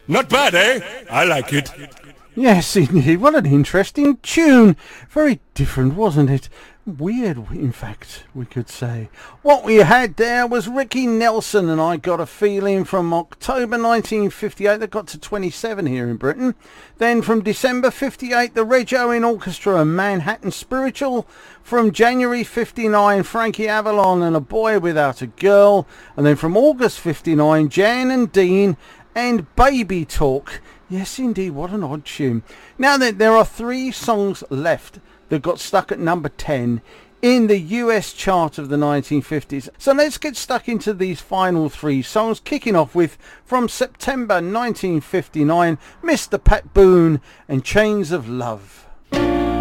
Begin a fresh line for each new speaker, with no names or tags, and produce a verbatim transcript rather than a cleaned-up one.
Not bad, eh? I like it.
Yes, indeed. What an interesting tune. Very different, wasn't it? Weird, in fact, we could say. What we had there was Ricky Nelson and I Got a Feeling from October nineteen fifty-eight. That got to twenty-seven here in Britain. Then from December fifty-eight, the Reg Owen Orchestra and Manhattan Spiritual. From January fifty-nine, Frankie Avalon and A Boy Without a Girl. And then from August fifty-nine, Jan and Dean and Baby Talk. Yes, indeed, what an odd tune. Now then, there are three songs left that got stuck at number ten in the U S chart of the nineteen fifties. So let's get stuck into these final three songs, kicking off with, from September nineteen fifty-nine, Mister Pat Boone and Chains of Love.